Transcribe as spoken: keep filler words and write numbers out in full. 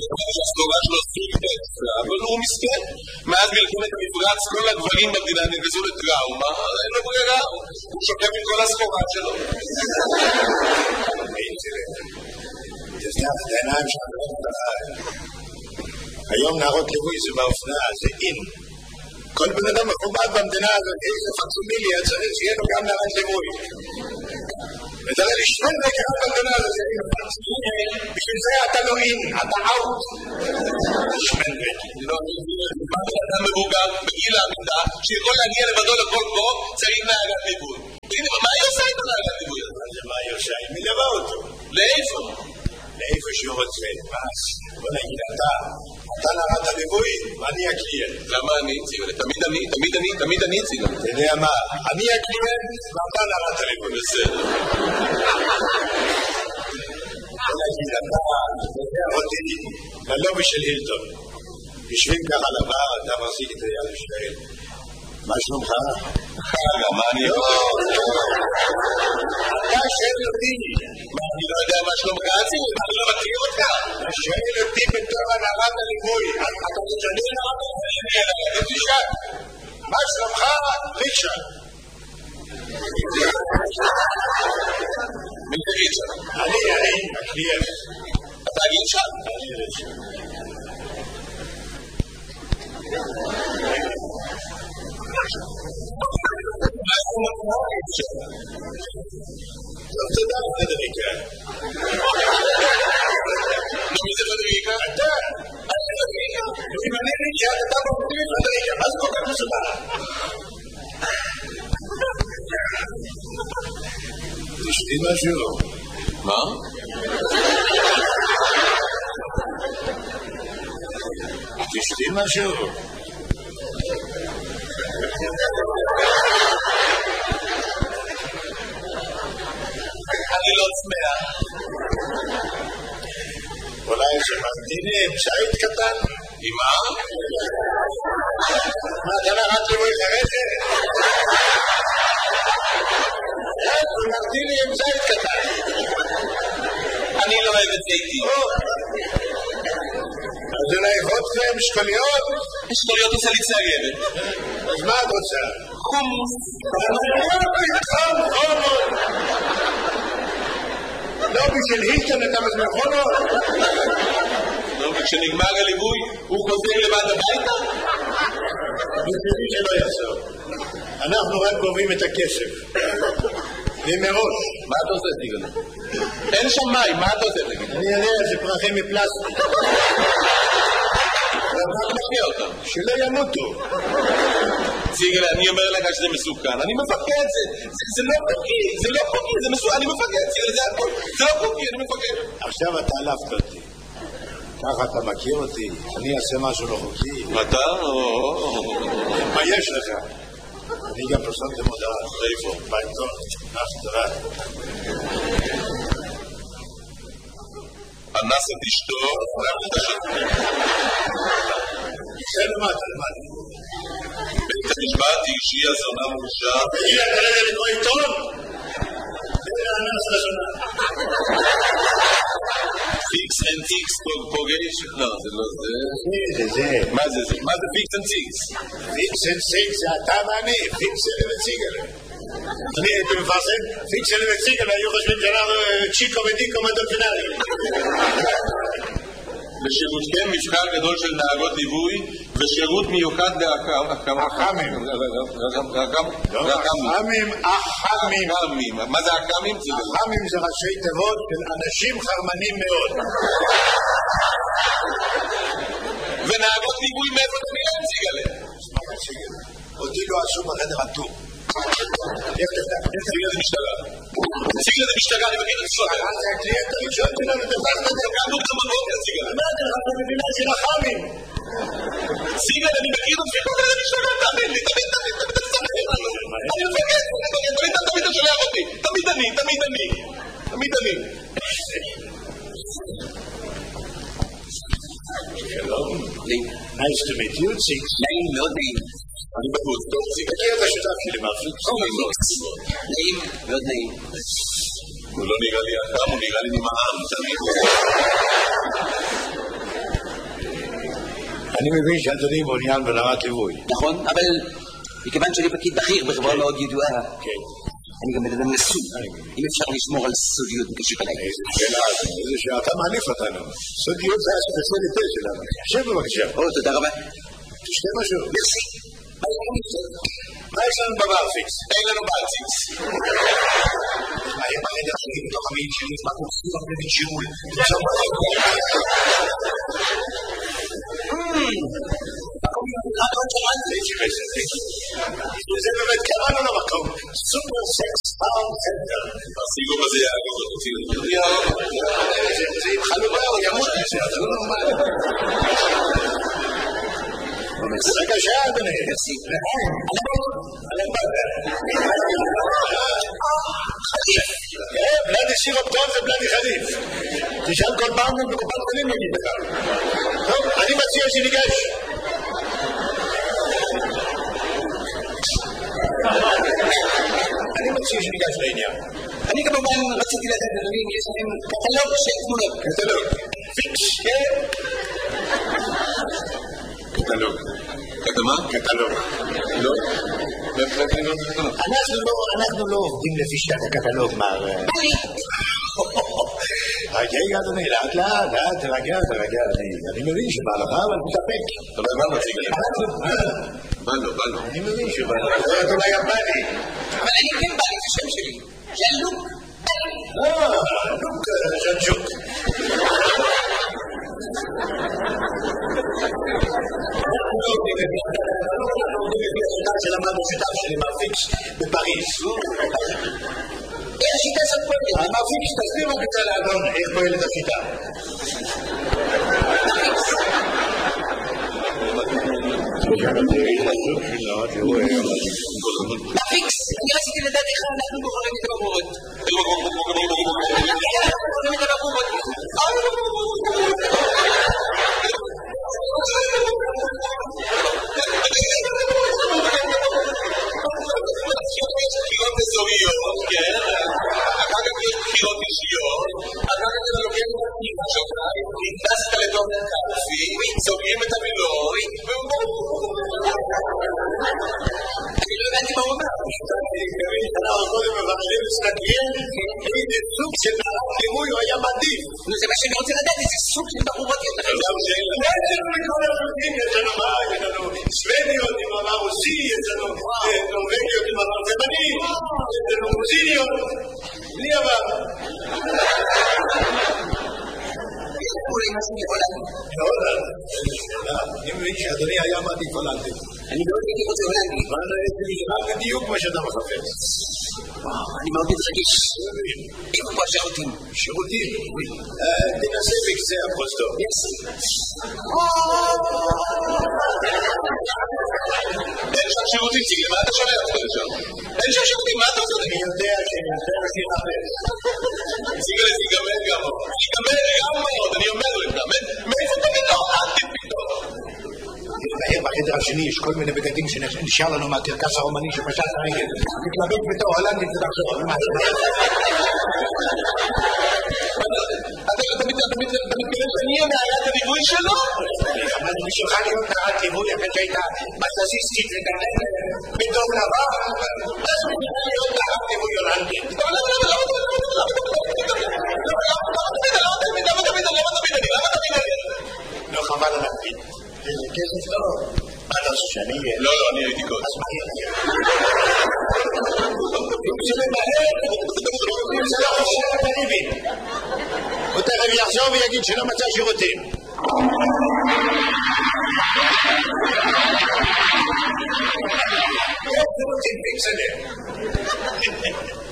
שהסגורה שלו סוג אבל הוא מסכן. מאז מלחמת המפרץ כל הגברים במדינה נגזו לטראומה, אין לו ברירה, הוא שוקף עם כל הסחורה שלו. תסתף את העיניים שלנו. היום נערות ליווי זה באופנה, זה אין. כל בן אדם מכובד במדינה הזאת, איזה פקסימיליה צריך שיהיה לו גם נערת ליווי. ותראה לי שני נקרה במדינה הזאת, בשביל זה אתה לא אין, אתה אאוט. שמן בית. לא, אדם מבוגר בגיל העמידה, שיכול להגיע לבדו לכל קרוב, צריך נערת ליווי. מה היא עושה איתו נערת ליווי? מה היא עושה? היא מלווה אותו. לאיפה? לאיפה שהוא רוצה. בוא נגיד, אתה, אתה נערת הליווי, ואני הקליינט. למה אני? תמיד אני, תמיד אני, תמיד אני אציג. אתה יודע מה? אני הקליינט, ואתה נערת הליווי. בסדר. בוא נגיד, אתה, אתה אותי, ללובי של הילטון. יושבים ככה לבר, אתה מחזיק את היד ישראל. מה שלומך? מה אני יכול? אתה שואל אותי. מה, אני לא יודע מה שלומך? אני לא מכיר אותך. אתה שואל אותי בתור הנערת הליווי. אתה תשאלי נערת הליווי. תשאל. מה שלומך? ריצ'רד. מי זה ריצ'רד? אני, אני, הקליינט. אתה ריצ'רד? אני ריצ'רד. טוב, תודה, פדריקה. מי זה פדריקה? אתה. אני פדריקה. אם אני ריצ'רד, אתה מפתיע פדריקה. מה זה כל כך מסודר? תשתי משהו. מה? תשתי משהו. אני לא צמאה. אולי שממתיני עם שייט קטן? עם מה? מה, אתה נערת ליווי חרדת? שממתיני עם שייט קטן. אני לא אוהב את זיתי. אז אולי וודקה עם שקוליות? שקוליות עושה לי צעגבת. אז מה את רוצה? חומוס. חום, חומות. לא בשביל הילטון אתה מזמן חומות? לא, וכשנגמר הליווי הוא חוזר לבד הביתה? בשבילי שלא יחזור. אנחנו רק גובים את הכסף. ומראש. מה אתה עושה, סיגל? אין שם מים, מה אתה עושה? אני יודע, זה פרחים מפלסטיק. מה אתה מפקיע אותם? שלא ימותו. סיגל, אני אומר לך שזה מסוכן. אני מפקד, זה לא חוקי, זה לא חוקי, זה מסוכן, אני מפקד, סיגל, זה הכל. זה לא חוקי, אני מפקד. עכשיו אתה עלפת אותי. ככה אתה מכיר אותי, אני אעשה משהו לא חוקי. אתה? מה יש לך? אני גם פרסמתם הודעה. איפה? בעיתון. תודה. אנס את אשתו, זה למטה, למטה. בית המשפט שהיא הזונה מורשה. הגיע כרגע לקרוא עיתון? זה האנס לזונה. פיקס אנד טיקס פוגש? לא, זה לא זה. זה, זה. מה זה זה? מה זה פיקס אנד טיקס? פיקס אנד טיקס זה אתה ואני, פיקס אנד וציגל. אני הייתי מפרסם, פיקס אנד וציגל היו חושבים שאנחנו צ'יקו ודיקו מדולפינרי. לשירותכם מבחר גדול של נהגות ליווי ושירות מיוחד לאחמים. אחמים. אחמים, אחמים. מה זה אחמים? אחמים זה ראשי תיבות של אנשים חרמנים מאוד. ונהגות ליווי מאיפה אתה נראה ציגלה? אותי לא עשו בחדר אטום. ציגלה זה משטרה. ציגלה זה משטרה, אני מכיר את סודר. זה הקליינט הראשון שלנו, תפסת את זה. קמנו גם בבוקר, ציגלה. אמרתי לך, אתה מבינה של אחמים. ציגלה, אני מכיר את פיקות על המשטרה, תאמין לי, תמיד, תמיד, תמיד, תמיד, אני מפקד, תמיד, תמיד, תמיד אתה שולח אותי. תמיד אני, תמיד אני. תמיד אני. שלום. Nice to meet you, ציג. נעים מאוד נעים. אני בחוץ, טוב, ציג. אני אתה שותף שלי מרחיק. נעים, מאוד נעים. הוא לא נראה לי אדם, הוא נראה לי נמעם, תמיד. אני מבין שאדוני מעוניין ברמת ליווי. נכון, אבל מכיוון שאני פקיד בכיר בחברה מאוד ידועה, אני גם מדבר נשוי. אם אפשר לשמור על סודיות בקשר אליי. איזה שאלה, איזה שאלה, אתה מעליף אותנו. סודיות זה הספציאליטה שלנו. שב בבקשה. או, תודה רבה. תשתה משהו. מרסי. מה יש לנו בבר פיקס? אין לנו בלציקס. מה היה בחדר שלי בתוך המעיל שלי? מה קורסים הרבה בשיעול? זה באמת קראנו למקום סופר סקס פאונד סנטר. הסיגום הזה יעגוב אותו. זה עם חלובה או ימות מזה, זה לא נורמל. בבקשה אדוני. בלדי סירופ טוב ובלדי חליף. תשאל כל פעם ובקופת חולים יגיד לך. טוב, אני מציע שניגש. אני מציע שניגש לעניין. אני כמובן רציתי לדעת, אדוני, אם יש לכם קטלוג של תמונות. קטלוג. פיקס, כן? קטלוג. קטמה? קטלוג. לא? אנחנו לא עובדים לפי שיטת הקטלוג, מר... רגע, אדוני, לאט לאט, לאט, תרגע, תרגע, אני מבין שבא לך, אבל תתאפק. אבל מה מציג עליך? בא לו, בא לו. אני מבין שבא לך. זה אותו ליפני. אבל אני כן בא לי את השם שלי. של לוק. אה, לוק, ז'נג'וק. שלמדנו שיטה שלי מרפיקס בפריז. איך השיטה הזאת פועלת? המרפיקס תסביר בבקשה לאדון איך פועלת השיטה. מרפיקס, אני רציתי לדעת איך אנחנו בוחרים את הבחורות. איך אנחנו בוחרים את הבחורות? בחירות אזוריות, כן? אחר כך יש בחירות אישיות, אחר כך אתה לוקח את הפנימה שלך, נכנסת לתוך קלפי, סוגרים את המילוי, אני לא הבנתי מה הוא אומר. אנחנו קודם מבררים מסתכלים איזה סוג של מערך ליווי הוא היה מעדיף. זה מה שאני רוצה לדעת, איזה סוג של בחורות יותר. יש לנו מכל הרוסים, יש לנו מה? יש לנו סווניות עם עבר רוסי, יש לנו נורווגיות עם עבר תימני, יש לנו רוסיניות, בלי עבר. אולי משהו מהולנד. מהולנד? אני מבין שאדוני היה מעדיף הולנדים. אני מאוד הייתי רוצה הולנדי. אבל זה נשמע בדיוק מה שאתה מחפש. אני מאוד מתרגש. איפה פה השירותים? שירותים? תנסה בקצה הפרוזדור. אין שם שירותים, ציגל, מה אתה שומע אותך לשם? אין שם שירותים, מה אתה עושה? אני יודע שאני יותר שיחפש. ציגל, ציגמר גם מאוד. ציגמר גם מאוד, אני אומר לך. מאיפה אתה פתאום? אל תפתאום. בחדר השני יש כל מיני בגדים שנשאר לנו מהקרקס הרומני שפשט הרגל. מתלבט בתור הולנדית ותחשוב. אתה מתכוון שאני אהיה נערת הליווי שלו? אבל בשבילך להיות נערת ליווי אחרי שהייתה מסזיסטית וגננת בטוב לבא, אז בשבילך להיות נערת ליווי הולנדית. למה תמיד אני? למה תמיד אני? למה תמיד אני? לא חבל על הקפיד. איזה כסף טוב. מה אתה עושה שאני אהיה? לא, לא, אני הייתי קודם. אז מה יהיה? אם זה למהר, אם זה לא חושב את הריבים. הוא תכף יחזור ויגיד שלא מצא שירותים. שירותים פיקסלר.